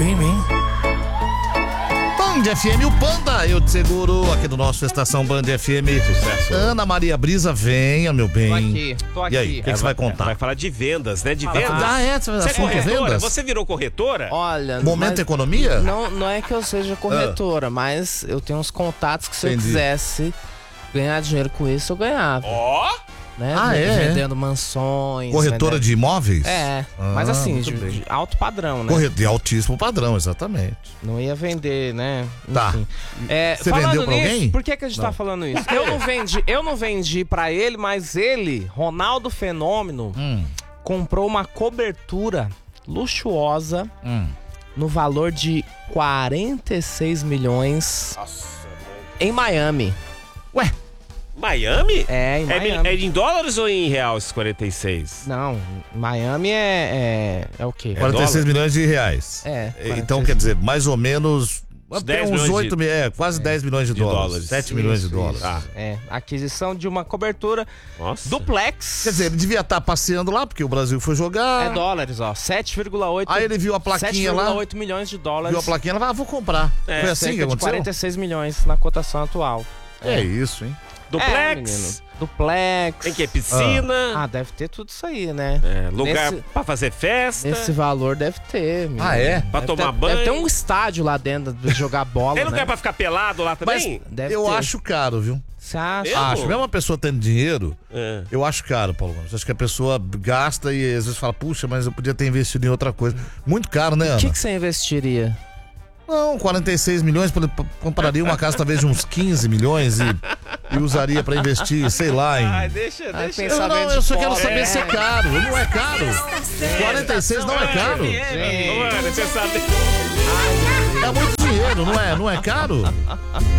FM, hein? Band FM, o Panda, eu te seguro aqui do nosso Estação Band FM. Sucesso. Ana Maria Brisa, venha, meu bem. Tô aqui. E aí, o que você vai contar? Vai falar de vendas, né? De Fala. vendas. Ah, é? Você é Assunto corretora? vendas? Você virou corretora? Olha, Momento mas economia? não é que eu seja corretora, mas eu tenho uns contatos que se eu Entendi. quisesse ganhar dinheiro com isso, eu ganhava. Ó! Né? Ah, é? Vendendo mansões. Corretora de imóveis? É, mas Ah, assim, muito de bem. alto padrão, né? De altíssimo padrão, exatamente. Não ia vender, né? Tá. Enfim. Você falando vendeu pra nisso, alguém? por que a gente tá falando isso? Eu não vendi pra ele, mas ele, Ronaldo Fenômeno, comprou uma cobertura luxuosa no valor de 46 milhões Nossa, em Miami. Ué, Em Miami? Miami. É em dólares ou em real esses 46? Não, Miami é o quê? 46 milhões de reais. É, Então, 46. quer dizer, mais ou menos... Uns Tem 10 uns milhões 8 quase 10 milhões de dólares. 7 milhões de Isso, dólares. isso. Ah. É, aquisição de uma cobertura Nossa. duplex. Quer dizer, ele devia estar passeando lá, porque o Brasil foi jogar. É dólares, ó. 7,8. Aí ele viu a plaquinha lá. 7,8 milhões de dólares. Viu a plaquinha lá, vou comprar. É, Foi assim que cerca de aconteceu? 46 milhões na cotação atual. É isso, hein? Duplex? É, menino. Duplex. Tem que é piscina. Ah, deve ter tudo isso aí, né? Lugar nesse- pra fazer festa. Esse valor deve ter, menino. Ah, é? Pra Deve tomar ter, banho. Deve ter um estádio lá dentro de jogar bola, Tem lugar né? pra ficar pelado lá Mas também? Deve eu ter. acho caro, viu? Você acha? Eu? Acho. Mesmo uma pessoa tendo dinheiro, É. eu acho caro, Paulo Gomes. Acho que a pessoa gasta e às vezes fala, puxa, mas eu podia ter investido em outra coisa. Muito caro, né, O Ana? que você investiria? Não, 46 milhões, compraria uma casa talvez de uns 15 milhões e usaria pra investir, sei lá, em... deixa. Eu só quero saber se é caro. Não é caro. 46 não é caro. Mano, você sabe. É muito dinheiro, não é? Não é caro?